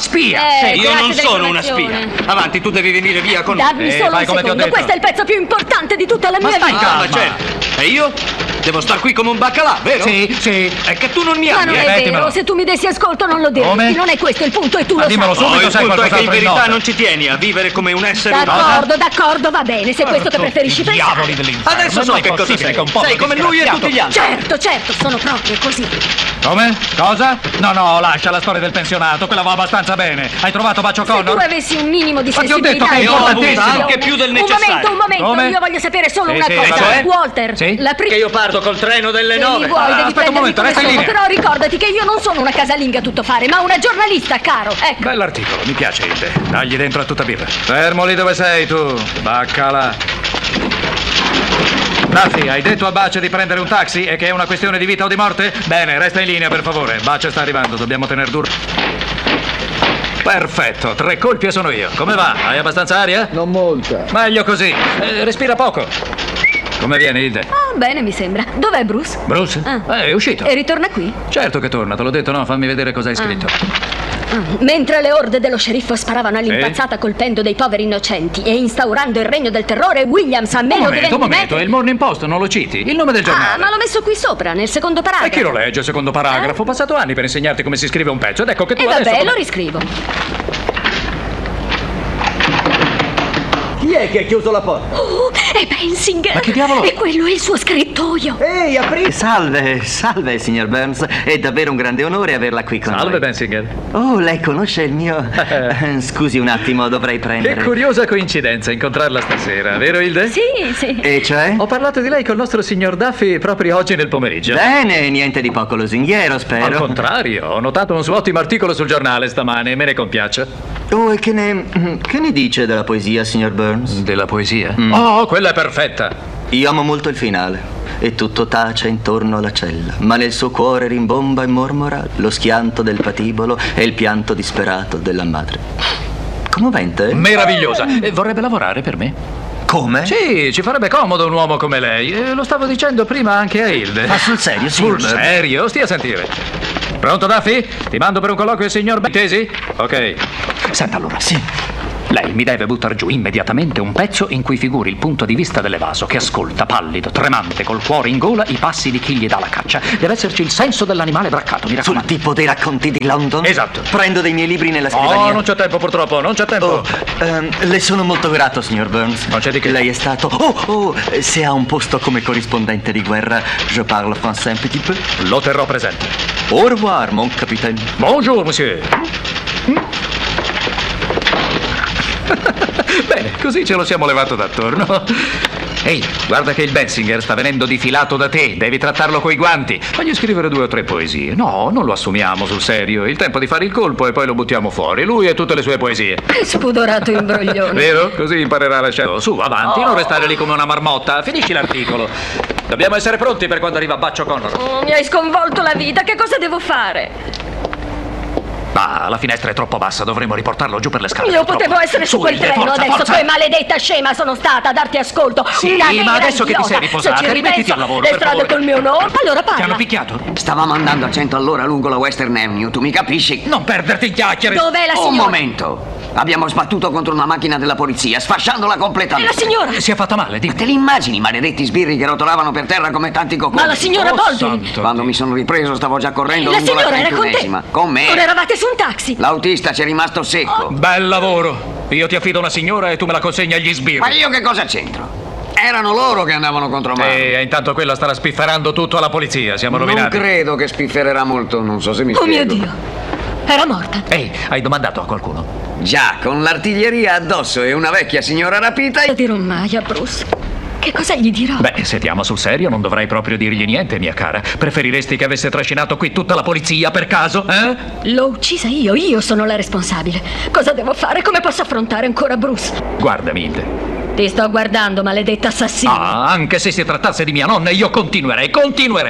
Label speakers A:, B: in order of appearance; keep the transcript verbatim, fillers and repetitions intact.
A: spia!
B: Eh,
A: Io non
B: grazie
A: sono una
B: dell'informazione.
A: spia. Avanti, tu devi venire via con...
B: Dammi
C: Eh,
B: solo
C: fai
B: un
C: come ti ho
B: secondo,
C: detto.
B: questo è il pezzo più importante di tutta la
C: Ma
B: mia
C: stai
B: vita.
A: Ah, ma
C: calma.
A: certo. E io? Devo star qui come un baccalà, vero?
C: Sì, sì.
A: È che tu non mi
B: Ma
A: ami,
B: non
A: eh?
B: è
C: Mettimelo.
B: vero, se tu mi dessi ascolto non lo diresti.
C: Come?
B: Non è questo il punto e tu
C: Ma
B: lo
C: dimmelo
B: sai.
C: subito,
A: No, il
C: sai
A: punto è che in
C: qualcos'altro in
A: verità
C: nota.
A: non ci tieni a vivere come un essere umano.
B: D'accordo, d'accordo, va bene, se è questo che preferisci
C: I diavoli
B: pensare.
C: dell'inferno.
A: Adesso so
C: non è
A: che cosa
C: possibile
A: sei.
C: che un povero
A: Sei come lui e
C: disgraziato-
A: tutti gli altri.
B: Certo, certo, sono proprio così.
C: Come? Cosa? No, no, lascia la storia del pensionato, quella va abbastanza bene. Hai trovato Bacio
B: Se tu
C: Connor?
B: avessi un minimo di
C: Ma ti ho
B: sensibilità
C: detto che è
B: e di
C: importantissimo.
B: comprensione-
A: Anche più del
B: Un
A: necessario.
B: momento, un momento,
C: Come?
B: io voglio sapere solo
C: Sì,
B: una
C: sì,
B: cosa.
A: cioè?
B: Walter,
C: Sì?
B: la prima...
A: Che io parto col treno delle
B: Se
A: nove.
B: mi vuoi,
C: Ah,
B: devi
C: aspetta un
B: prendermi
C: momento,
B: come
C: resta in
B: sono,
C: linea.
B: però ricordati che io non sono una casalinga a tutto fare, ma una giornalista, caro. Ecco.
C: Bell'articolo, mi piace Hilde. Dagli dentro a tutta birra. Fermo lì dove sei tu, baccala. Duffy, hai detto a Bacia di prendere un taxi e che è una questione di vita o di morte? Bene, resta in linea per favore. Bacia sta arrivando, dobbiamo tener duro. Perfetto, tre colpi e sono io. Come va? Hai abbastanza aria?
D: Non molta.
C: Meglio così. Eh, respira poco. Come viene Hilde?
B: Ah, bene, mi sembra. Dov'è Bruce?
C: Bruce?
B: Ah.
C: Eh, è uscito.
B: E ritorna qui?
C: Certo che torna, te l'ho detto, no? Fammi vedere cosa hai scritto.
B: Ah, mentre le orde dello sceriffo sparavano all'impazzata colpendo dei poveri innocenti e instaurando il regno del terrore, Williams a
C: Un
B: meno di
C: momento,
B: venti
C: un momento,
B: metri...
C: è il Morning Post, non lo citi? Il nome del
B: Ah,
C: giornale.
B: ma l'ho messo qui sopra, nel secondo
C: E
B: paragrafo.
C: chi lo legge il secondo paragrafo? Ho passato anni per insegnarti come si scrive un pezzo ed ecco che tu
B: E
C: adesso...
B: vabbè,
C: come-
B: lo riscrivo.
D: Chi è che ha chiuso la porta?
B: Oh, è Bensinger!
C: Ma che diavolo?
B: E quello è il suo scrittoio!
D: Ehi, apri!
E: Salve, salve signor Burns, è davvero un grande onore averla qui con
C: Salve
E: noi.
C: Bensinger.
E: Oh, lei conosce il mio... Eh, Scusi un attimo, dovrei
C: Che
E: prendere...
C: curiosa coincidenza incontrarla stasera, vero Hilde?
B: Sì, sì.
E: E cioè?
C: Ho parlato di lei col nostro signor Duffy proprio oggi nel pomeriggio.
E: Bene, niente di poco lusinghiero,
C: Al
E: spero.
C: contrario, ho notato un suo ottimo articolo sul giornale stamane e me ne compiaccia.
E: Oh, e che ne... che ne dice della poesia, signor Burns?
C: Della poesia?
E: Mm.
C: Oh, quella è perfetta.
E: Io amo molto il finale. E tutto tace intorno alla cella, ma nel suo cuore rimbomba e mormora lo schianto del patibolo e il pianto disperato della madre. Commovente?
C: Meravigliosa. E vorrebbe lavorare per me?
E: Come?
C: Sì, ci farebbe comodo un uomo come lei. E lo stavo dicendo prima anche a Hilde.
E: Ma sul serio, signor
C: Sul
E: Burns?
C: serio? Stia a sentire. Pronto, Duffy? Ti mando per un colloquio il signor Intesi? Ok. Senta allora.
E: Sì.
C: Lei mi deve buttare giù immediatamente un pezzo in cui figuri il punto di vista dell'evaso che ascolta, pallido, tremante, col cuore in gola, i passi di chi gli dà la caccia. Deve esserci il senso dell'animale braccato, mi
E: Sul
C: raccomando.
E: tipo dei racconti di London?
C: Esatto.
E: Prendo dei miei libri nella scrivania.
C: Oh, non c'è tempo purtroppo, non c'è tempo.
E: Oh, ehm, le sono molto grato, signor Burns.
C: Non c'è di che.
E: Lei è stato... Oh, oh, se ha un posto come corrispondente di guerra, je parle français un petit peu.
C: Lo terrò presente.
E: Au revoir, mon capitaine.
C: Bonjour, monsieur. Bene, così ce lo siamo levato d'attorno. Ehi, guarda che il Bensinger sta venendo difilato da te. Devi trattarlo coi guanti. Fagli scrivere due o tre poesie. No, non lo assumiamo sul serio. Il tempo di fare il colpo e poi lo buttiamo fuori. Lui e tutte le sue poesie.
B: Che spudorato imbroglione.
C: Vero? Così imparerà a lasciare. Su, avanti, non restare lì come una marmotta. Finisci l'articolo. Dobbiamo essere pronti per quando arriva Baccio Connor.
B: Oh, mi hai sconvolto la vita, che cosa devo fare?
C: Ma la finestra è troppo bassa, dovremmo riportarlo giù per le scale.
B: Io
C: purtroppo.
B: potevo essere su quel
C: Hilde,
B: treno
C: forza,
B: adesso,
C: forza.
B: poi maledetta scema sono stata a darti ascolto.
C: Sì,
B: Una
C: ma
B: vera
C: adesso che ti
B: idiota.
C: sei riposata,
B: Se ci
C: rimettiti
B: ripenso,
C: al lavoro,
B: le
C: per
B: strade
C: favore.
B: col mio nome, allora
C: Ti hanno
B: parla.
C: picchiato?
F: Stavamo andando a cento all'ora lungo la Western Avenue, tu mi capisci?
C: Non perderti in chiacchiere.
B: Dov'è la
F: Un
B: signora?
F: momento. Abbiamo sbattuto contro una macchina della polizia, sfasciandola
B: E
F: completamente.
B: la signora?
C: Si è fatta male, dimmi.
F: Te li immagini, maledetti sbirri che rotolavano per terra come tanti cocconi?
B: Ma la signora
C: Oh,
B: Baldwin?
C: santo
F: Quando
C: Dio.
F: mi sono ripreso stavo già correndo
B: La
F: lungo la
B: signora era con te?
F: trentunesima. Con me?
B: Non eravate su un taxi?
F: L'autista ci è rimasto secco.
C: Bel lavoro. Io ti affido una signora e tu me la consegni agli sbirri.
F: Ma io che cosa c'entro? Erano loro che andavano contro me.
C: E intanto quella starà spifferando tutto alla polizia. Siamo
F: Non
C: rovinati.
F: credo che spiffererà molto, non so se mi
B: Oh
F: spiego.
B: mio Dio. Era morta.
C: Ehi, hai domandato a qualcuno?
F: Già, con l'artiglieria addosso e una vecchia signora rapita.
B: Non dirò mai a Bruce. Che cosa gli dirò?
C: Beh, se ti ama sul serio non dovrai proprio dirgli niente, mia cara. Preferiresti che avesse trascinato qui tutta la polizia per caso, eh?
B: L'ho uccisa io, io sono la responsabile. Cosa devo fare? Come posso affrontare ancora Bruce?
C: Guardami, Hilde.
B: Ti sto guardando, maledetta assassina.
C: Ah, anche se si trattasse di mia nonna, io continuerei, continuerei.